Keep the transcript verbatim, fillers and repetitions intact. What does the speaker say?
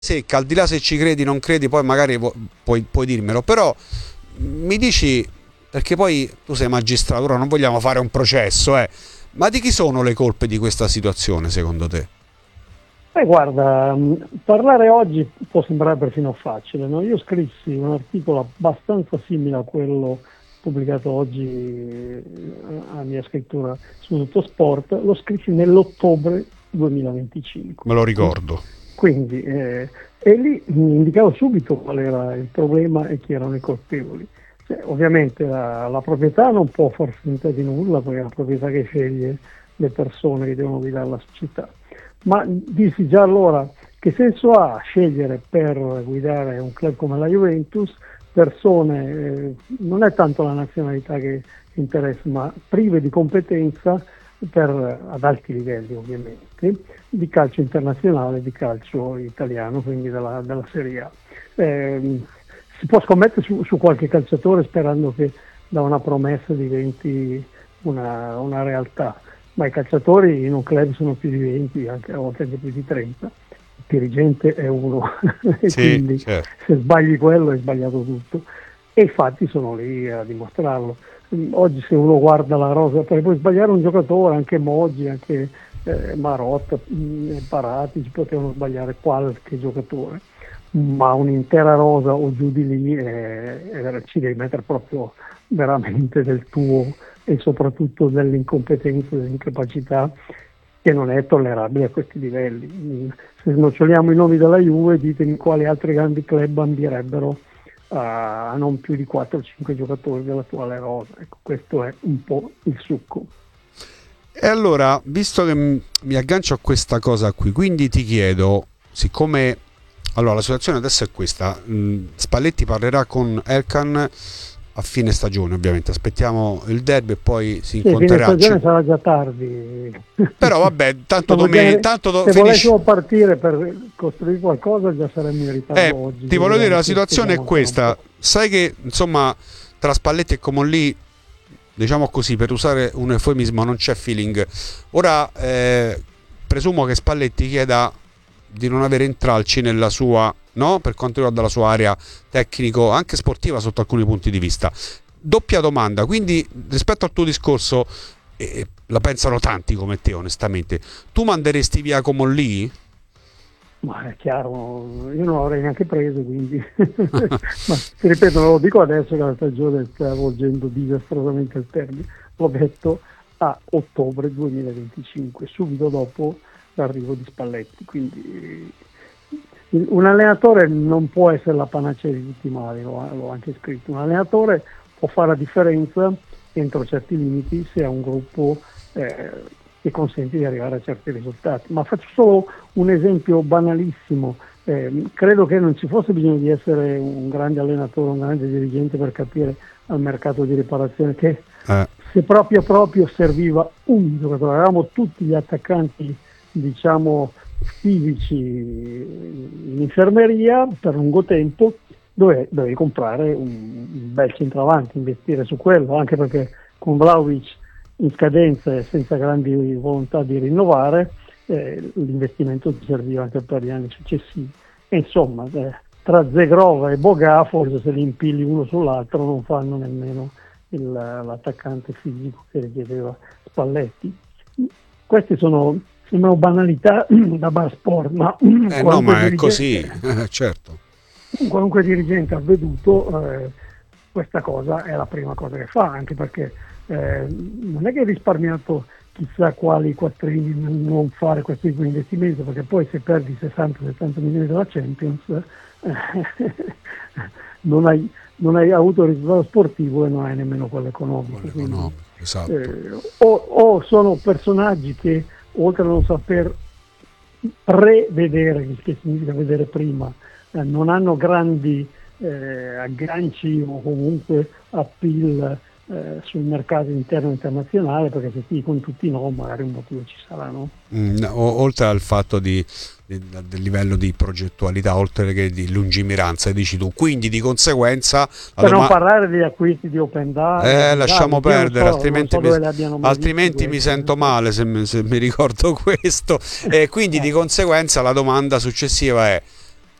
secca, al di là se ci credi non credi, poi magari pu- puoi, puoi dirmelo, però mi dici, perché poi tu sei magistrato, ora non vogliamo fare un processo, eh, ma di chi sono le colpe di questa situazione secondo te? Beh, guarda, mh, parlare oggi può sembrare persino facile, no? Io scrissi un articolo abbastanza simile a quello pubblicato oggi eh, a mia scrittura su Tuttosport, lo scrissi nell'ottobre duemilaventicinque. Me lo Ecco. ricordo. Quindi, eh, e lì mh, indicavo subito qual era il problema e chi erano i colpevoli. Cioè, ovviamente la, la proprietà non può far finta di nulla, perché è la proprietà che sceglie le persone che devono guidare la società. Ma dissi già allora che senso ha scegliere per guidare un club come la Juventus persone, eh, non è tanto la nazionalità che interessa, ma prive di competenza per, ad alti livelli ovviamente, di calcio internazionale, di calcio italiano, quindi della, della Serie A. Eh, si può scommettere su, su qualche calciatore sperando che da una promessa diventi una, una realtà. Ma i calciatori in un club sono più di venti, anche a volte anche più di trenta. Il dirigente è uno, e Sì, quindi certo. se sbagli quello hai sbagliato tutto. E i fatti sono lì a dimostrarlo. Oggi se uno guarda la rosa, perché puoi sbagliare un giocatore, anche Moggi, anche eh, Marotta, mh, Parati, ci potevano sbagliare qualche giocatore, ma un'intera rosa o giù di lì eh, eh, ci devi mettere proprio veramente del tuo e soprattutto dell'incompetenza, dell'incapacità che non è tollerabile a questi livelli. Se snoccioliamo i nomi della Juve, ditemi quali altri grandi club ambirebbero a non più di quattro cinque giocatori dell'attuale rosa. Ecco, questo è un po' il succo. E allora, visto che m- mi aggancio a questa cosa qui, quindi ti chiedo, siccome allora la situazione adesso è questa, mh, Spalletti parlerà con Elkan a fine stagione, ovviamente aspettiamo il derby e poi si Sì, fine incontrerà. stagione Ci- sarà già tardi. Però vabbè, tanto, Siamo domen- già- tanto do- se finisce. volessimo partire per costruire qualcosa già saremmo in ritardo Eh, oggi. ti voglio dire, la Vedrai che situazione è spieghiamo ancora un questa. po'. Sai che insomma tra Spalletti e Comolli, diciamo così, per usare un eufemismo, non c'è feeling. Ora eh, presumo che Spalletti chieda di non avere intralci nella sua, no? Per quanto riguarda la sua area tecnico, anche sportiva sotto alcuni punti di vista. Doppia domanda, quindi rispetto al tuo discorso, eh, la pensano tanti come te onestamente, tu manderesti via Comolli? Ma è chiaro, io non l'avrei neanche preso, quindi ma ti ripeto, non lo dico adesso che la stagione sta volgendo disastrosamente al termine, l'ho detto a ottobre duemilaventicinque, subito dopo l'arrivo di Spalletti, quindi eh, un allenatore non può essere la panacea di tutti i mali, l'ho, l'ho anche scritto, un allenatore può fare la differenza entro certi limiti se ha un gruppo eh, che consente di arrivare a certi risultati. Ma faccio solo un esempio banalissimo. Eh, credo che non ci fosse bisogno di essere un grande allenatore, un grande dirigente per capire al mercato di riparazione che Eh. se proprio proprio serviva un giocatore, avevamo tutti gli attaccanti, diciamo, fisici in infermeria per lungo tempo, dove dovevi comprare un, un bel centravanti, investire su quello, anche perché con Vlahovic in scadenza e senza grandi volontà di rinnovare, eh, l'investimento ti serviva anche per gli anni successivi. E insomma, eh, tra Zegrova e Bogà, forse se li impilli uno sull'altro non fanno nemmeno il, l'attaccante fisico che richiedeva Spalletti. Queste sono, sembrano banalità da bar sport, ma Eh no, ma è dirigente, così, eh, certo. qualunque dirigente ha veduto eh, questa cosa è la prima cosa che fa, anche perché eh, non è che hai risparmiato chissà quali quattrini non fare questo tipo di investimento, perché poi se perdi sessanta settanta milioni della Champions eh, non, hai, non hai avuto il risultato sportivo e non hai nemmeno quello economico. Quello Quindi, economico, esatto. eh, o, o sono personaggi che oltre a non saper prevedere, il che significa vedere prima, eh, non hanno grandi eh, agganci o comunque appeal eh, sul mercato interno e internazionale, perché se ti dicono tutti no, magari un motivo ci sarà, no? Mm, o- oltre al fatto di, di- del livello di progettualità, oltre che di lungimiranza, dici tu, quindi di conseguenza la Per non doma- parlare degli acquisti di Open Data, eh, lasciamo Davide, io non perdere, so- altrimenti, non so mi, dove le abbiano mai altrimenti visti mi questi, sento eh. male se mi, se mi ricordo questo. E quindi di Eh. conseguenza la domanda successiva è: